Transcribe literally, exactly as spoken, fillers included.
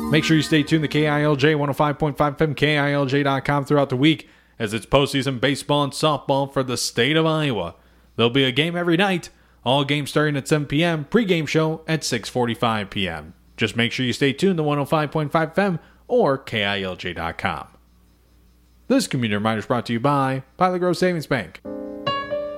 Make sure you stay tuned to K I L J one oh five point five F M, K I L J dot com throughout the week as it's postseason baseball and softball for the state of Iowa. There'll be a game every night, all games starting at seven p.m., pregame show at six forty-five p.m. Just make sure you stay tuned to one oh five point five F M or K I L J dot com. This community reminder is brought to you by Pilot Grove Savings Bank.